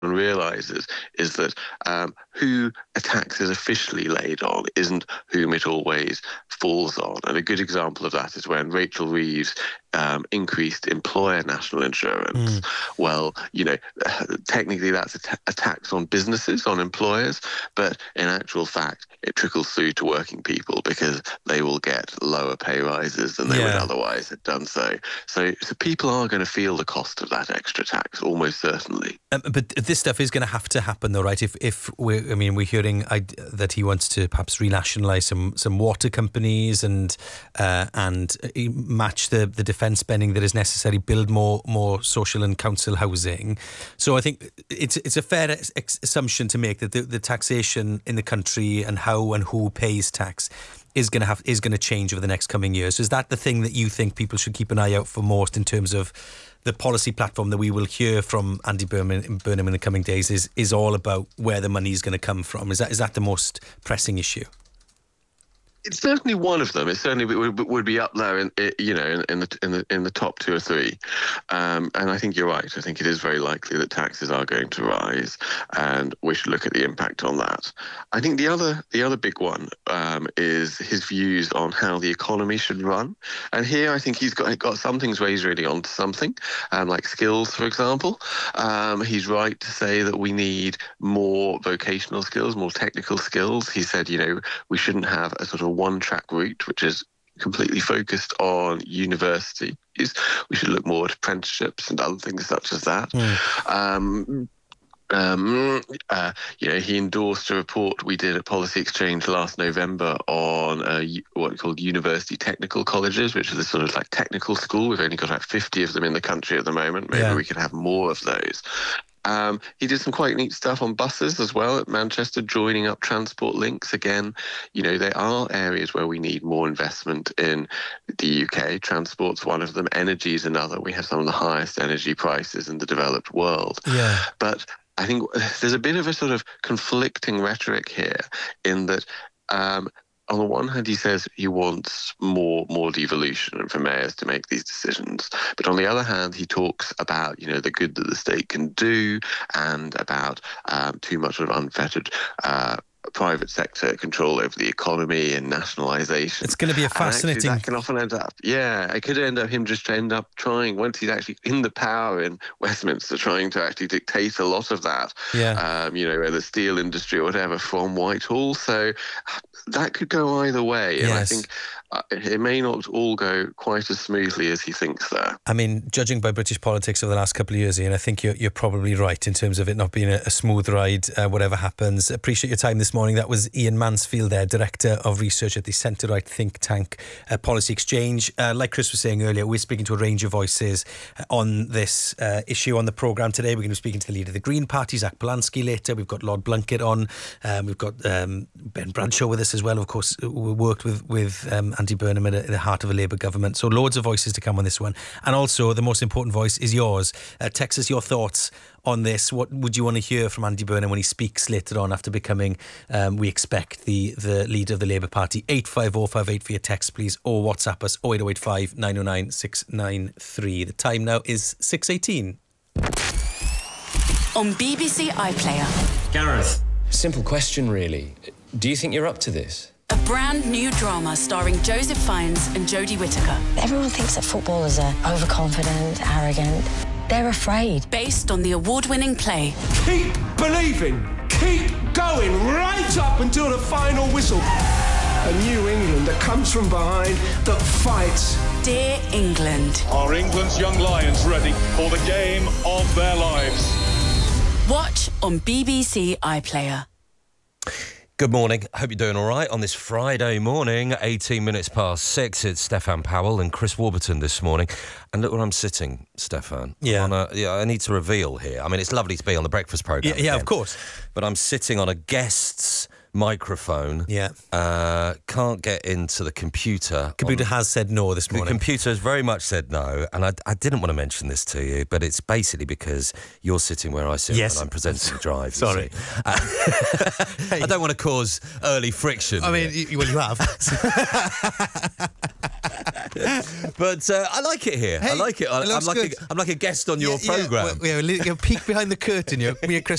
realises is that who a tax is officially laid on isn't whom it always falls on. And a good example of that is when Rachel Reeves increased employer national insurance. Well, technically that's a tax on businesses, on employers, but in actual fact, it trickles through to working people because they will get lower pay rises than they would otherwise have done so. So people are going to feel the cost of that extra tax, almost certainly. But this stuff is going to have to happen, though, right? If we're hearing that he wants to perhaps renationalise some water companies and match the defence spending that is necessary, build more social and council housing. So I think it's a fair assumption to make that the taxation in the country and how and who pays tax is going to change over the next coming years. So is that the thing that you think people should keep an eye out for most in terms of the policy platform that we will hear from Andy Burnham in the coming days is all about where the money is going to come from? Is that the most pressing issue? It's certainly one of them. It certainly would be up there in the top two or three. And I think you're right. I think it is very likely that taxes are going to rise, and we should look at the impact on that. I think the other big one is his views on how the economy should run. And here I think he's got some things where he's really onto something, like skills, for example. He's right to say that we need more vocational skills, more technical skills. He said, we shouldn't have a sort of one-track route, which is completely focused on universities. We should look more at apprenticeships and other things such as that. He endorsed a report we did at Policy Exchange last November on what we call university technical colleges, which is a sort of like technical school. We've only got about 50 of them in the country at the moment. Maybe we could have more of those. He did some quite neat stuff on buses as well at Manchester, joining up transport links. Again, there are areas where we need more investment in the UK. Transport's one of them. Energy is another. We have some of the highest energy prices in the developed world. Yeah. But I think there's a bit of a sort of conflicting rhetoric here in that on the one hand, he says he wants more devolution and for mayors to make these decisions. But on the other hand, he talks about, the good that the state can do and about too much sort of unfettered private sector control over the economy and nationalisation. It's going to be a fascinating... that can often end up, it could end up him just end up trying, once he's actually in the power in Westminster, trying to actually dictate a lot of that, the steel industry or whatever from Whitehall. So that could go either way. And I think it may not all go quite as smoothly as he thinks there. I mean, judging by British politics over the last couple of years, Ian, I think you're probably right in terms of it not being a smooth ride, whatever happens. Appreciate your time this morning. That was Ian Mansfield there, Director of Research at the centre-right think tank Policy Exchange. Like Chris was saying earlier, we're speaking to a range of voices on this issue on the programme today. We're going to be speaking to the leader of the Green Party, Zach Polanski, later. We've got Lord Blunkett on. We've got Ben Bradshaw with us as well, of course, who worked with Andy Burnham at the heart of a Labour government. So loads of voices to come on this one. And also, the most important voice is yours. Text us your thoughts on this. What would you want to hear from Andy Burnham when he speaks later on after becoming, we expect, the leader of the Labour Party? 85058 for your text, please, or WhatsApp us 08085 909 693. The time now is 6:18. On BBC iPlayer. Gareth. Simple question, really. Do you think you're up to this? A brand new drama starring Joseph Fiennes and Jodie Whittaker. Everyone thinks that footballers are overconfident, arrogant. They're afraid. Based on the award-winning play. Keep believing. Keep going right up until the final whistle. A new England that comes from behind, that fights. Dear England. Are England's young lions ready for the game of their lives? Watch on BBC iPlayer. Good morning. Hope you're doing all right on this Friday morning, 18 minutes past 6. It's Stefan Powell and Chris Warburton this morning. And look where I'm sitting, Stefan. Yeah. I need to reveal here. I mean, it's lovely to be on the breakfast programme. Yeah, of course. But I'm sitting on a guest's microphone. Yeah. Can't get into the computer. Computer has said no this morning. The computer has very much said no, and I didn't want to mention this to you, but it's basically because you're sitting where I sit when I'm presenting Drive. Sorry. I don't want to cause early friction. I mean, you have. But I like it here. Hey, I like it. I'm like a guest on your programme. You're a peek behind the curtain. Me and Chris